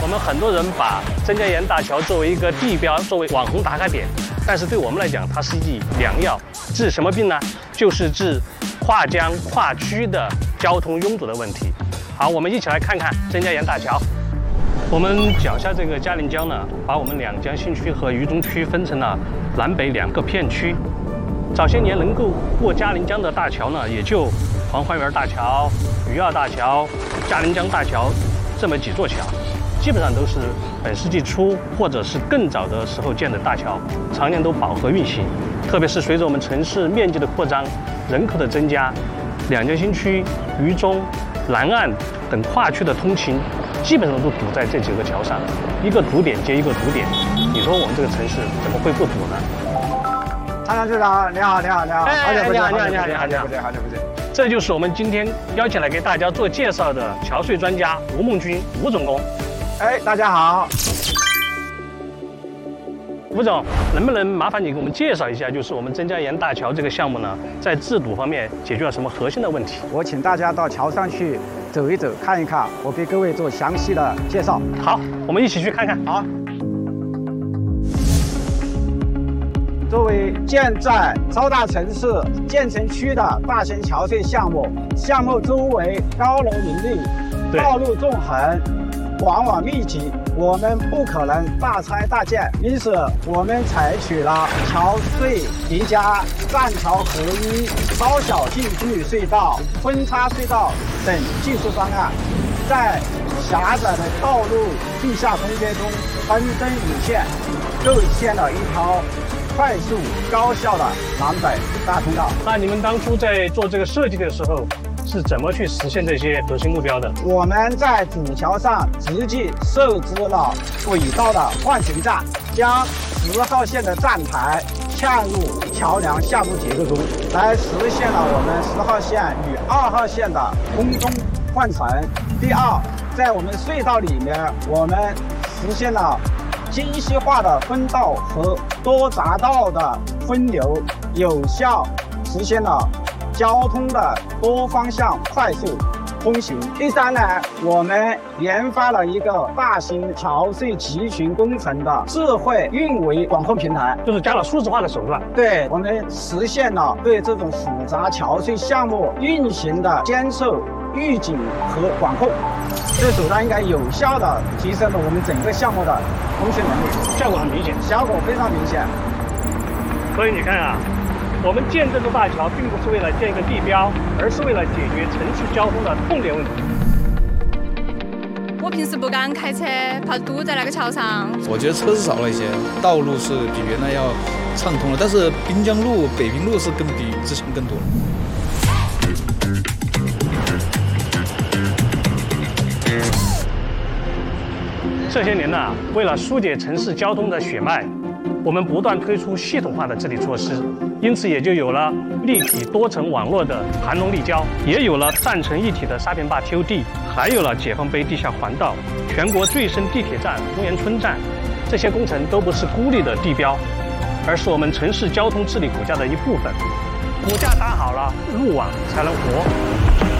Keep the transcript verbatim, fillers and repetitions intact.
们很多人把曾家岩大桥作为一个地标，作为网红打卡点，但是对我们来讲，它是一剂良药。治什么病呢？就是治跨江跨区的交通拥堵的问题。好，我们一起来看看曾家岩大桥。我们脚下这个嘉陵江呢，把我们两江新区和渝中区分成了南北两个片区。早些年能够过嘉陵江的大桥呢，也就黄花园大桥、渝二大桥、嘉陵江大桥这么几座桥，基本上都是本世纪初或者是更早的时候建的大桥，常年都饱和运行。特别是随着我们城市面积的扩张、人口的增加，两江新区、渝中、南岸等跨区的通勤，基本上都堵在这几个桥上，一个堵点接一个堵点。你说我们这个城市怎么会不堵呢？ 参江队长，你好，你好，你好， 哎， 好久不见， 你好，你好， 好你好，你好，你好， 久不见，好久不见。 这就是我们今天邀请来给大家做介绍的桥税专家吴梦军吴总工。 哎，大家好。 吴总，能不能麻烦你给我们介绍一下，就是我们曾家岩大桥这个项目呢，在治堵方面解决了什么核心的问题？ 我请大家到桥上去走一走，看一看，我给各位做详细的介绍。 好，我们一起去看看。 好。作为建在超大城市建成区的大型桥税项目，项目周围高楼林立，道路纵横，往往密集，我们不可能大拆大建，因此我们采取了桥隧叠加、栈桥合一、超小径距隧道、分叉隧道等技术方案，在狭窄的道路地下空间中分针引线，构建了一条快速高效的南北大通道。 那你们当初在做这个设计的时候，是怎么去实现这些核心目标的？ 我们在主桥上实际设置了轨道的换乘站，将十号线的站台嵌入桥梁下部结构中，来实现了我们十号线与二号线的空中换乘。第二，在我们隧道里面，我们实现了精细化的分道和多匝道的分流，有效实现了交通的多方向快速通行。第三呢，我们研发了一个大型桥隧集群工程的智慧运维管控平台， 就是加了数字化的手段。 对，我们实现了对这种复杂桥隧项目运行的监测、预警和管控。这手段应该有效地提升了我们整个项目的通讯能力， 效果很明显， 效果非常明显。 所以你看啊，我们建这座大桥并不是为了建一个地标，而是为了解决城市交通的痛点问题。 我平时不敢开车，怕堵在那个桥上。 我觉得车是少了一些，道路是比原来要畅通了，但是滨江路、北平路是更比之前更多了。 这些年呢，为了疏解城市交通的血脉，我们不断推出系统化的治理措施，因此也就有了立体多层网络的盘龙立交，也有了站成一体的沙坪坝 T O D， 还有了解放碑地下环道、全国最深地铁站公园村站。这些工程都不是孤立的地标，而是我们城市交通治理骨架的一部分。骨架打好了，路网才能活。